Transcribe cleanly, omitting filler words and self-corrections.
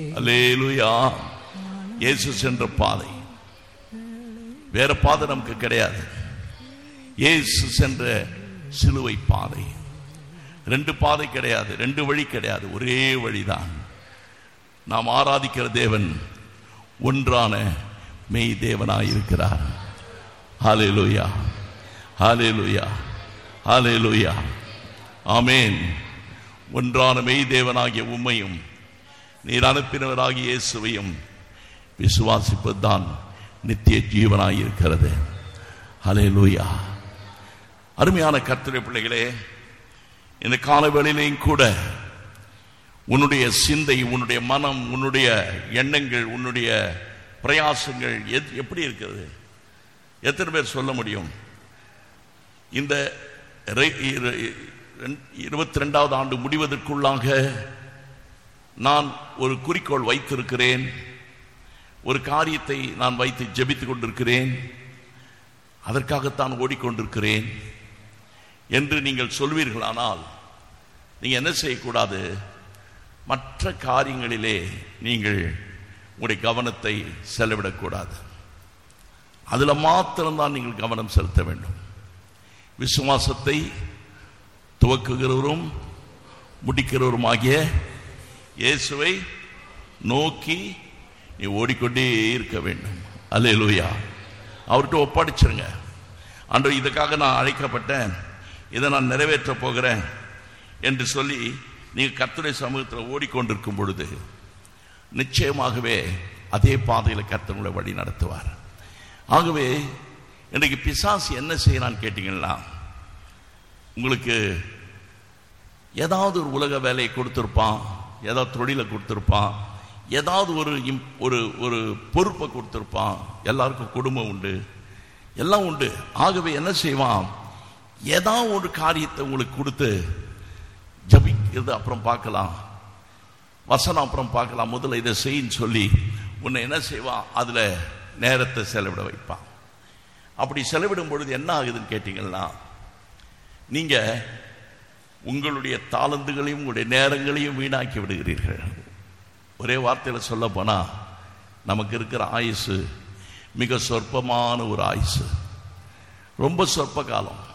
அல்லேலூயா. இயேசு சென்ற பாதை வேற பாதை நமக்கு கிடையாது. இயேசு சென்ற சிலுவை பாதை. ரெண்டு பாதை கிடையாது, ரெண்டு வழி கிடையாது, ஒரே வழிதான். நாம் ஆராதிக்கிற தேவன் ஒன்றான மெய் தேவனாய் இருக்கிறார். ஹல்லேலூயா, ஹல்லேலூயா, ஹல்லேலூயா, ஆமென். ஒன்றான மெய் தேவனாகிய உம்மையும் நீர் அனுப்பினவராகிய இயேசுவையும் விசுவாசிப்பதுதான் நித்திய ஜீவனாய் இருக்கிறது. ஹல்லேலூயா. அருமையான கர்த்தருடைய பிள்ளைகளே, இந்த காலவேளையிலும் கூட உன்னுடைய சிந்தை, உன்னுடைய மனம், உன்னுடைய எண்ணங்கள், உன்னுடைய பிரயாசங்கள் எப்படி இருக்கிறது? எத்தனை பேர் சொல்ல முடியும்? இந்த 22வது ஆண்டு முடிவதற்குள்ளாக நான் ஒரு குறிக்கோள் வைத்திருக்கிறேன், ஒரு காரியத்தை நான் வைத்து ஜெபித்துக் கொண்டிருக்கிறேன், அதற்காகத்தான் ஓடிக்கொண்டிருக்கிறேன் என்று நீங்கள் சொல்வீர்களானால் நீங்கள் என்ன செய்யக்கூடாது? மற்ற காரியங்களிலே நீங்கள் உங்களுடைய கவனத்தை செலவிடக்கூடாது. அதில் மாத்திரம்தான் நீங்கள் கவனம் செலுத்த வேண்டும். விசுவாசத்தை துவக்குகிறவரும் முடிக்கிறவருமாகிய இயேசுவை நோக்கி நீ ஓடிக்கொண்டே இருக்க வேண்டும். அல்லேலூயா. அவர்கிட்ட ஒப்படைச்சிருங்க. அன்று இதுக்காக நான் அழைக்கப்பட்டேன், இதை நான் நிறைவேற்ற போகிறேன் என்று சொல்லி நீங்கள் கர்த்தருடைய சமூகத்தில் ஓடிக்கொண்டிருக்கும் பொழுது நிச்சயமாகவே அதே பாதையில் கர்த்தர் உங்களை வழி நடத்துவார். ஆகவே இன்றைக்கு பிசாசு என்ன செய்யறான்னு கேட்டீங்கன்னா, உங்களுக்கு ஏதாவது ஒரு உலக வேலையை கொடுத்துருப்பான், ஏதாவது தொழிலை கொடுத்துருப்பான், ஏதாவது ஒரு பொறுப்பை கொடுத்துருப்பான். எல்லாருக்கும் குடும்பம் உண்டு, எல்லாம் உண்டு. ஆகவே என்ன செய்வான்? ஏதாவது ஒரு காரியத்தை உங்களுக்கு கொடுத்து, ஜபிக்கிறது அப்புறம் பார்க்கலாம், வசனம் அப்புறம் பார்க்கலாம், முதல்ல இதை செய்யின்னு சொல்லி உன்னை என்ன செய்வான்? அதில் நேரத்தை செலவிட வைப்பான். அப்படி செலவிடும் பொழுது என்ன ஆகுதுன்னு கேட்டீங்கன்னா, நீங்க உங்களுடைய தாளந்துகளையும் உங்களுடைய நேரங்களையும் வீணாக்கி விடுகிறீர்கள். ஒரே வார்த்தையில் சொல்ல போனா, நமக்கு இருக்கிற ஆயுசு மிக சொற்பமான ஒரு ஆயுசு, ரொம்ப சொற்ப காலம்.